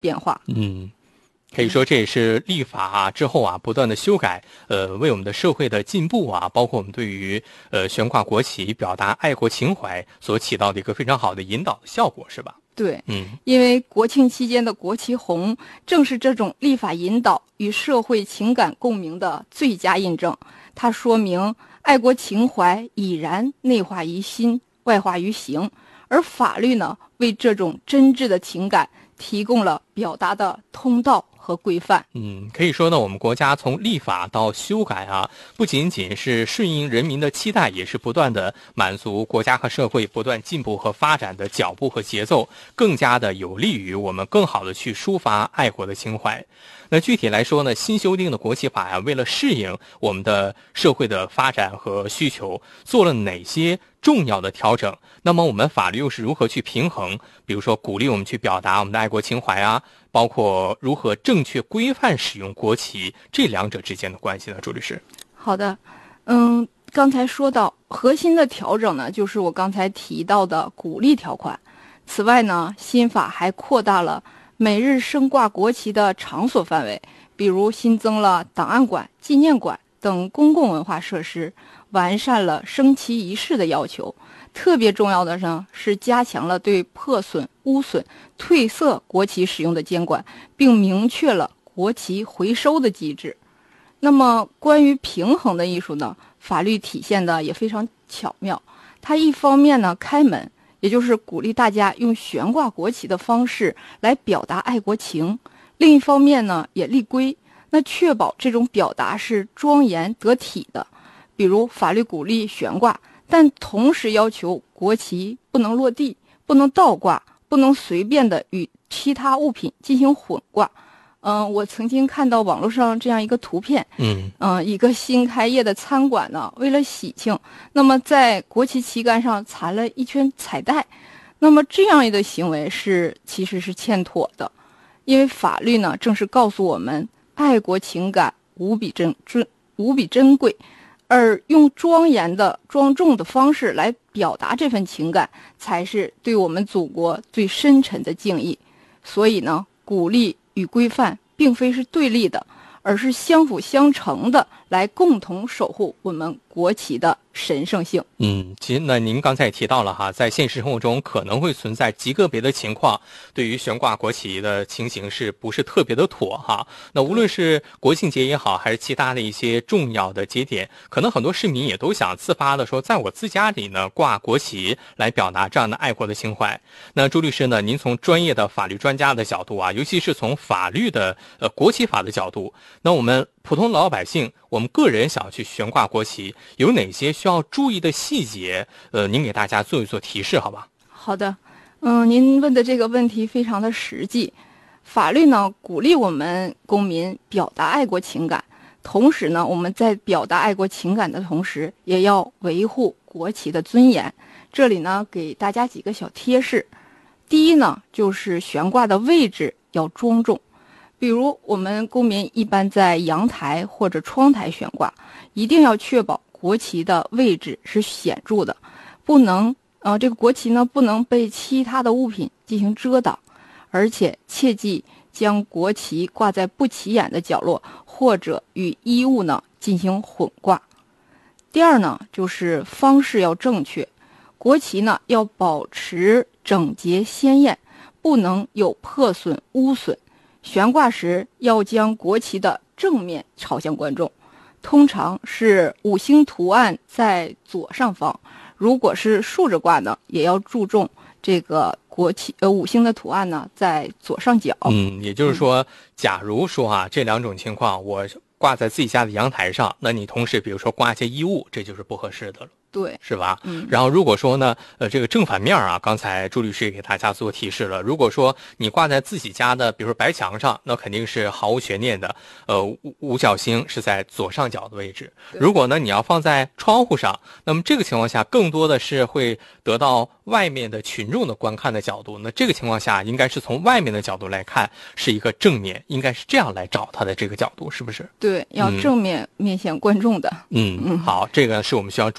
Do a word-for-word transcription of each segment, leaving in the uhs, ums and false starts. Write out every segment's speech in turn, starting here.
变化。 嗯。可以说这也是立法啊之后啊不断的修改，呃，为我们的社会的进步啊，包括我们对于呃悬挂国旗、表达爱国情怀所起到的一个非常好的引导的效果，是吧？ 对， 嗯， 因为国庆期间的国旗红，正是这种立法引导与社会情感共鸣的最佳印证。它说明爱国情怀已然内化于心，外化于行，而法律呢，为这种真挚的情感提供了表达的通道和规范。 嗯，可以说呢，我们国家从立法到修改啊，不仅仅是顺应人民的期待，也是不断的满足国家和社会不断进步和发展的脚步和节奏，更加的有利于我们更好的去抒发爱国的情怀。那具体来说呢，新修订的国旗法呀、啊，为了适应我们的社会的发展和需求，做了哪些重要的调整？那么我们法律又是如何去平衡？比如说鼓励我们去表达我们的爱国情怀啊，包括如何正确规范使用国旗，这两者之间的关系呢？朱律师。 好的，嗯，刚才说到核心的调整呢，就是我刚才提到的鼓励条款。此外呢，新法还扩大了每日升挂国旗的场所范围，比如新增了档案馆、纪念馆等公共文化设施，完善了升旗仪式的要求。特别重要的呢，是加强了对破损、污损、褪色国旗使用的监管，并明确了国旗回收的机制。那么关于平衡的艺术呢，法律体现的也非常巧妙。它一方面呢开门，也就是鼓励大家用悬挂国旗的方式来表达爱国情；另一方面呢也立规，那确保这种表达是庄严得体的。比如法律鼓励悬挂，但同时要求国旗不能落地，不能倒挂，不能随便的与其他物品进行混挂。嗯、呃，我曾经看到网络上这样一个图片， 嗯嗯、呃，一个新开业的餐馆呢，为了喜庆，那么在国旗旗杆上缠了一圈彩带。那么这样的行为是其实是欠妥的，因为法律呢正是告诉我们，爱国情感无比珍珍无比珍贵。而用庄严的、庄重的方式来表达这份情感，才是对我们祖国最深沉的敬意。所以呢，鼓励与规范并非是对立的，而是相辅相成的，来共同守护我们国旗的神圣性。 嗯，其实呢，您刚才也提到了哈，在现实生活中可能会存在极个别的情况，对于悬挂国旗的情形是不是特别的妥哈？那无论是国庆节也好，还是其他的一些重要的节点，可能很多市民也都想自发的说，在我自家里呢挂国旗，来表达这样的爱国的情怀。那朱律师呢，您从专业的法律专家的角度啊，尤其是从法律的呃国旗法的角度，那我们普通老百姓，我们个人想要去悬挂国旗，有哪些需要注意的细节？呃，您给大家做一做提示，好吧？ 好的，嗯，您问的这个问题非常的实际。法律呢，鼓励我们公民表达爱国情感，同时呢，我们在表达爱国情感的同时，也要维护国旗的尊严。这里呢，给大家几个小贴士。第一呢，就是悬挂的位置要庄重。比如我们公民一般在阳台或者窗台悬挂，一定要确保国旗的位置是显著的，不能呃这个国旗呢不能被其他的物品进行遮挡，而且切忌将国旗挂在不起眼的角落，或者与衣物呢进行混挂。第二呢，就是方式要正确，国旗呢要保持整洁鲜艳，不能有破损污损。悬挂时要将国旗的正面朝向观众，通常是五星图案在左上方，如果是竖着挂呢，也要注重这个国旗呃五星的图案呢在左上角。 嗯，也就是说，假如说啊这两种情况，我挂在自己家的阳台上，那你同时比如说挂一些衣物，这就是不合适的了。 对， 是吧？ 嗯。 然后如果说呢，呃，这个正反面啊，刚才朱律师也给大家做提示了。如果说你挂在自己家的，比如说白墙上，那肯定是毫无悬念的，呃，五五角星是在左上角的位置。如果呢你要放在窗户上，那么这个情况下更多的是会得到外面的群众的观看的角度。那这个情况下，应该是从外面的角度来看，是一个正面，应该是这样来找它的这个角度，是不是？ 对，要正面面向观众的。 嗯，嗯好，这个是我们需要注意的啊。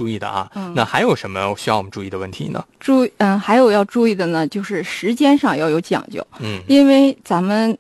啊。 嗯， 那还有什么需要我们注意的问题呢？ 注嗯，还有要注意的呢，就是时间上要有讲究。 嗯， 因为咱们